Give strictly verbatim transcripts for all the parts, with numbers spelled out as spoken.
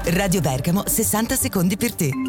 Radio Bergamo, sessanta secondi per te.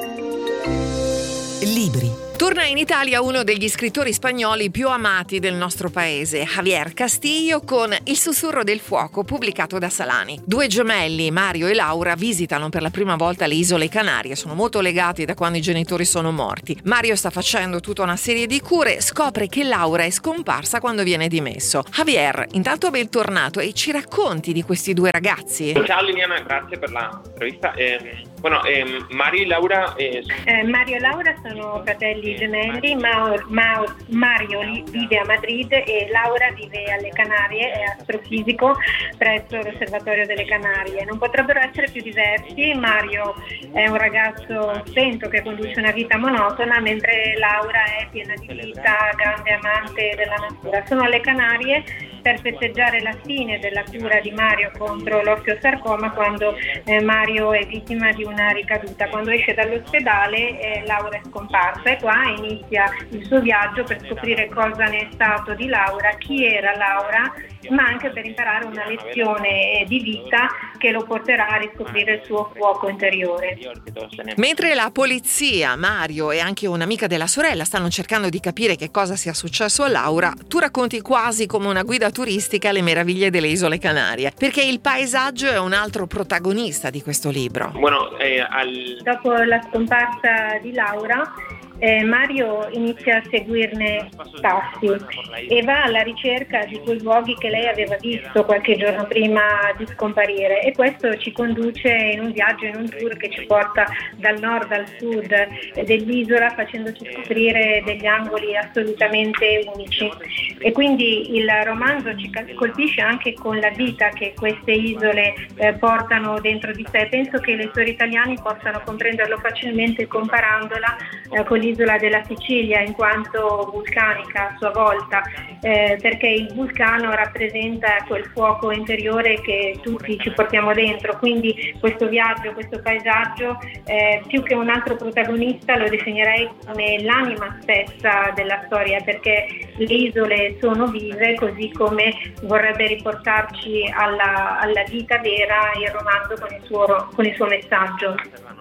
Libri. Torna in Italia uno degli scrittori spagnoli più amati del nostro paese, Javier Castillo, con Il sussurro del fuoco, pubblicato da Salani. Due gemelli, Mario e Laura, visitano per la prima volta le isole Canarie. Sono molto legati da quando i genitori sono morti. Mario sta facendo tutta una serie di cure, scopre che Laura è scomparsa quando viene dimesso. Javier, intanto bentornato e ci racconti di questi due ragazzi? Ciao Liliana, grazie per la intervista. Eh, bueno, eh, Mario e Laura... Eh... Eh, Mario e Laura sono fratelli gemelli, ma, ma Mario vive a Madrid e Laura vive alle Canarie, è astrofisico presso l'Osservatorio delle Canarie. Non potrebbero essere più diversi. Mario è un ragazzo spento che conduce una vita monotona, mentre Laura è piena di vita, grande amante della natura. Sono alle Canarie per festeggiare la fine della cura di Mario contro l'osteosarcoma, quando eh, Mario è vittima di una ricaduta. Quando esce dall'ospedale eh, Laura è scomparsa e qua inizia il suo viaggio per scoprire cosa ne è stato di Laura, chi era Laura, ma anche per imparare una lezione di vita che lo porterà a riscoprire il suo fuoco interiore. Mentre la polizia, Mario e anche un'amica della sorella stanno cercando di capire che cosa sia successo a Laura, tu racconti quasi come una guida turistica le meraviglie delle isole Canarie, perché il paesaggio è un altro protagonista di questo libro. Bueno, eh, al... Dopo la scomparsa di Laura, Eh, Mario inizia a seguirne passi e va alla ricerca di quei luoghi che lei aveva visto qualche giorno prima di scomparire, e questo ci conduce in un viaggio, in un tour che ci porta dal nord al sud dell'isola, facendoci scoprire degli angoli assolutamente unici. E quindi il romanzo ci colpisce anche con la vita che queste isole eh, portano dentro di sé. Penso che i lettori italiani possano comprenderlo facilmente comparandola eh, con l'isola della Sicilia, in quanto vulcanica a sua volta, eh, perché il vulcano rappresenta quel fuoco interiore che tutti ci portiamo dentro. Quindi questo viaggio, questo paesaggio, eh, più che un altro protagonista lo definirei come l'anima stessa della storia, perché le isole sono vive, così come vorrebbe riportarci alla, alla vita vera il romanzo con il suo, con il suo messaggio.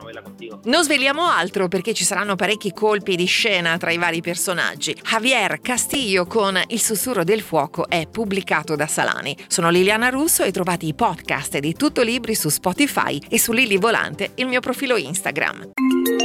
Non sveliamo altro perché ci saranno parecchi colpi di scena tra i vari personaggi. Javier Castillo con Il sussurro del fuoco è pubblicato da Salani. Sono Liliana Russo e trovate i podcast di Tutto Libri su Spotify e su Lili Volante, il mio profilo Instagram.